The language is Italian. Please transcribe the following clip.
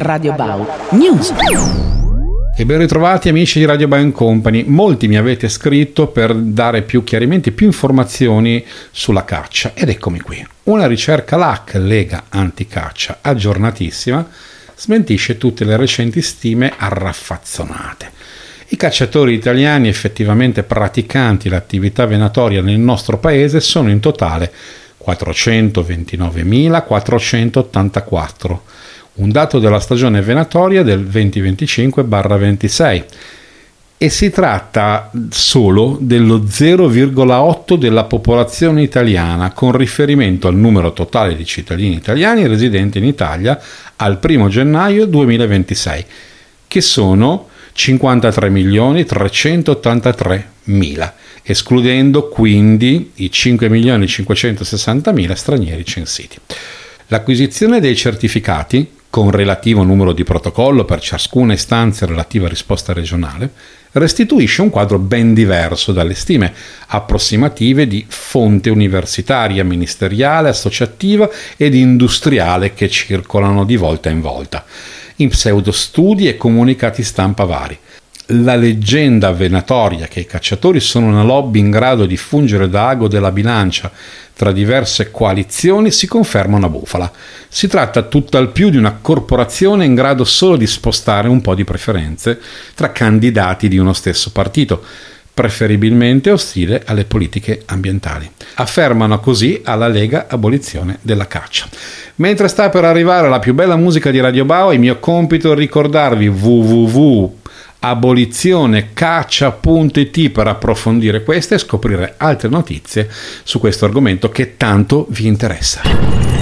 Radio Bau News. E ben ritrovati amici di Radio Bau Company. Molti mi avete scritto per dare più chiarimenti, più informazioni sulla caccia, ed eccomi qui. Una ricerca LAC, Lega Anticaccia, aggiornatissima, smentisce tutte le recenti stime arraffazzonate. I cacciatori italiani effettivamente praticanti l'attività venatoria nel nostro paese sono in totale 429.484, un dato della stagione venatoria del 2025-26, e si tratta solo dello 0,8 della popolazione italiana con riferimento al numero totale di cittadini italiani residenti in Italia al 1 gennaio 2026, che sono 53.383.000, escludendo quindi i 5.560.000 stranieri censiti. L'acquisizione dei certificati, con relativo numero di protocollo per ciascuna istanza e relativa risposta regionale, restituisce un quadro ben diverso dalle stime approssimative di fonte universitaria, ministeriale, associativa ed industriale che circolano di volta in volta, in pseudostudi e comunicati stampa vari. La leggenda venatoria che i cacciatori sono una lobby in grado di fungere da ago della bilancia tra diverse coalizioni si conferma una bufala. Si tratta tutt'al più di una corporazione in grado solo di spostare un po' di preferenze tra candidati di uno stesso partito, preferibilmente ostile alle politiche ambientali. Affermano così alla Lega Abolizione della Caccia. Mentre sta per arrivare la più bella musica di Radio Bau, è mio compito ricordarvi www.abolizionecaccia.it per approfondire queste e scoprire altre notizie su questo argomento che tanto vi interessa.